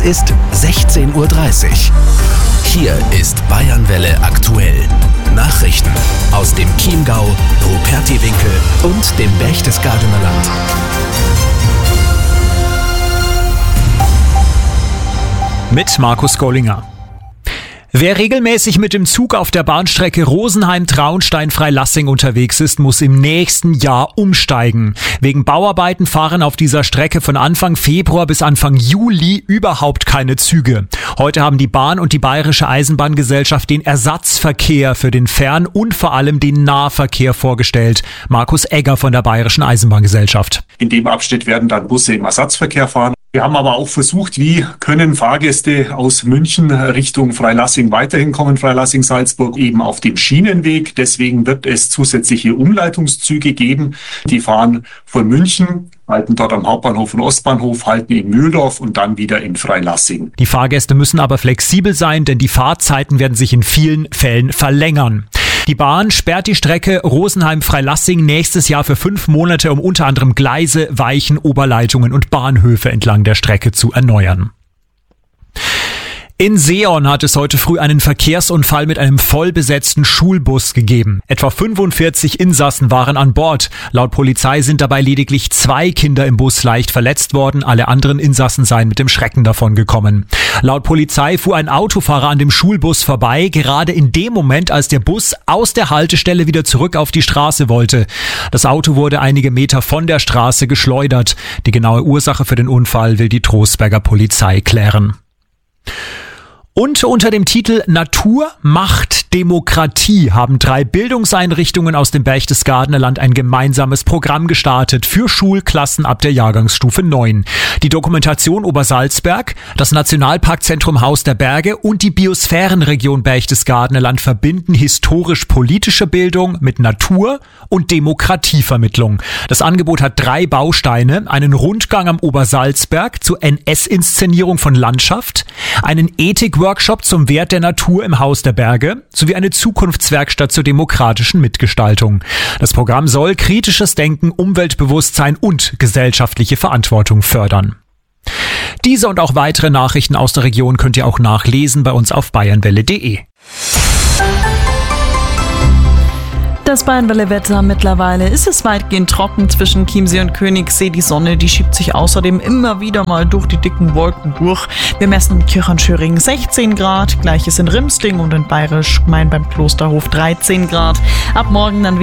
ist 16:30 Uhr. Hier ist Bayernwelle aktuell. Nachrichten aus dem Chiemgau, Rupertiwinkel und dem Berchtesgadener Land. Mit Markus Gollinger. Wer regelmäßig mit dem Zug auf der Bahnstrecke Rosenheim-Traunstein-Freilassing unterwegs ist, muss im nächsten Jahr umsteigen. Wegen Bauarbeiten fahren auf dieser Strecke von Anfang Februar bis Anfang Juli überhaupt keine Züge. Heute haben die Bahn und die Bayerische Eisenbahngesellschaft den Ersatzverkehr für den Fern- und vor allem den Nahverkehr vorgestellt. Markus Egger von der Bayerischen Eisenbahngesellschaft. In dem Abschnitt werden dann Busse im Ersatzverkehr fahren. Wir haben aber auch versucht, wie können Fahrgäste aus München Richtung Freilassing weiterhin kommen, Freilassing-Salzburg, eben auf dem Schienenweg. Deswegen wird es zusätzliche Umleitungszüge geben. Die fahren von München, halten dort am Hauptbahnhof und Ostbahnhof, halten in Mühldorf und dann wieder in Freilassing. Die Fahrgäste müssen aber flexibel sein, denn die Fahrzeiten werden sich in vielen Fällen verlängern. Die Bahn sperrt die Strecke Rosenheim-Freilassing nächstes Jahr für 5 Monate, um unter anderem Gleise, Weichen, Oberleitungen und Bahnhöfe entlang der Strecke zu erneuern. In Seeon hat es heute früh einen Verkehrsunfall mit einem vollbesetzten Schulbus gegeben. Etwa 45 Insassen waren an Bord. Laut Polizei sind dabei lediglich 2 Kinder im Bus leicht verletzt worden. Alle anderen Insassen seien mit dem Schrecken davon gekommen. Laut Polizei fuhr ein Autofahrer an dem Schulbus vorbei, gerade in dem Moment, als der Bus aus der Haltestelle wieder zurück auf die Straße wollte. Das Auto wurde einige Meter von der Straße geschleudert. Die genaue Ursache für den Unfall will die Trostberger Polizei klären. Und unter dem Titel Natur macht Demokratie haben 3 Bildungseinrichtungen aus dem Berchtesgadener Land ein gemeinsames Programm gestartet für Schulklassen ab der Jahrgangsstufe 9. Die Dokumentation Obersalzberg, das Nationalparkzentrum Haus der Berge und die Biosphärenregion Berchtesgadener Land verbinden historisch-politische Bildung mit Natur- und Demokratievermittlung. Das Angebot hat 3 Bausteine: einen Rundgang am Obersalzberg zur NS-Inszenierung von Landschaft, einen Ethik-Workshop zum Wert der Natur im Haus der Berge sowie eine Zukunftswerkstatt zur demokratischen Mitgestaltung. Das Programm soll kritisches Denken, Umweltbewusstsein und gesellschaftliche Verantwortung fördern. Diese und auch weitere Nachrichten aus der Region könnt ihr auch nachlesen bei uns auf bayernwelle.de. Das Bayernwelle-Wetter: mittlerweile ist es weitgehend trocken zwischen Chiemsee und Königssee. Die Sonne, die schiebt sich außerdem immer wieder mal durch die dicken Wolken durch. Wir messen in Kirchhorn-Schöring 16 Grad, gleiches in Rimsting und in Bayerisch Gemein beim Klosterhof 13 Grad. Ab morgen dann